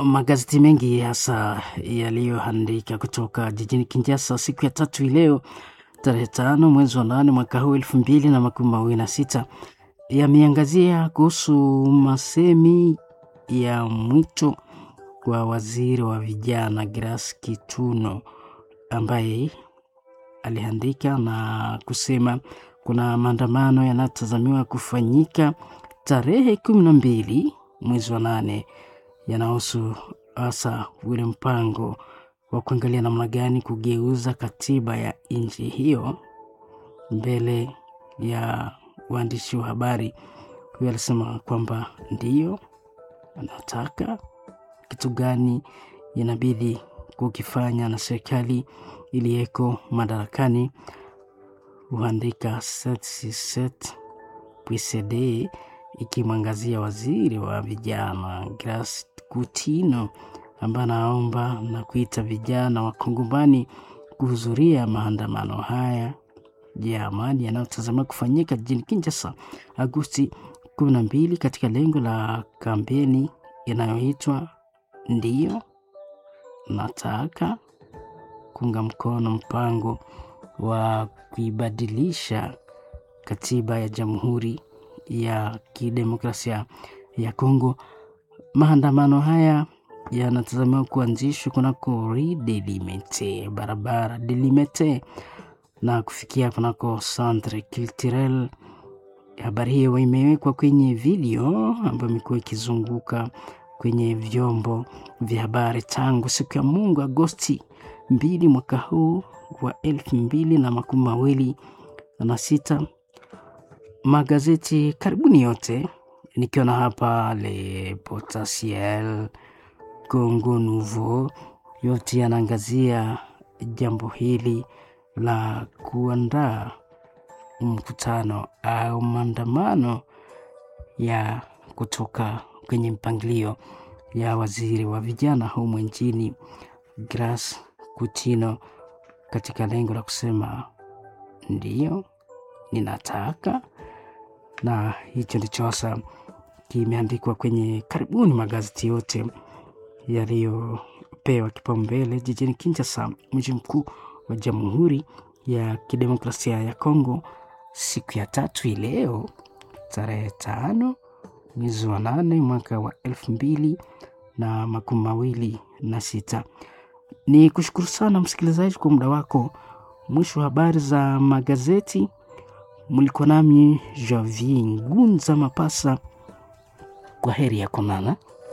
Magazeti mengi hasa yaliyoandika kutoka jijini Kinshasa siku ya tatu leo tarehe 5 mwezi wa 8 mwaka huu 2026 yameangazia kuhusu masemi ya mwito wa waziri wa vijana Grace Kituno, ambaye aliandika na kusema kuna maandamano yanatazamiwa kufanyika tarehe 12 mwezi wa 8 yanahusu hasa ule mpango wa kuangalia namna gani kugeuza katiba ya nchi hiyo. Mbele ya waandishi wa habari, huyo alisema kwamba ndiyo anataka kitu gani inabidi kukifanya na serikali iliyeko madarakani. Huandika 767 PCD ikimwangazia waziri wa vijana Grace Kituno, ambaye anaomba na kuita vijana wa Kongomani kuhudhuria maandamano haya ya amani yanayotazamiwa kufanyika jijini Kinshasa Agosti 12 katika lengo la kampeni inayoitwa ndiyo nataka, kuunga mkono mpango wa kuibadilisha katiba ya Jamhuri ya Kidemokrasia ya Kongo. Maandamano haya yanatazamiwa kuanzishwa kunako Rue Delimete, barabara Delimete, na kufikia kunako Centre Culturel. Habari hiyo imewekwa kwenye video ambayo imekuwa ikizunguka kwenye vyombo vya habari tangu siku ya Mungu Agosti 2 mwaka huu wa 2026. Magazeti karibuni yote, nikiona hapa Le Potentiel, Congo Nouveau, yote yanaangazia jambo hili la kuandaa mkutano au maandamano ya kutoka kwenye mpangilio ya waziri wa vijana humu nchini Grace Kituno, katika lengo la kusema ndiyo ninataka. Na hicho ndicho hasa kimeandikwa kwenye karibuni magazeti yote yaliyopewa kipaumbele jijini Kinshasa, mji mkuu wa Jamhuri ya Kidemokrasia ya Kongo, siku ya tatu leo tarehe 5 mwezi wa 8 mwaka wa 2026. Ni kushukuru sana msikilizaji kwa muda wako. Mwisho wa habari za magazeti, mlikuwa nami Javier Ngunza Mapasa. Kwa heri ya konana.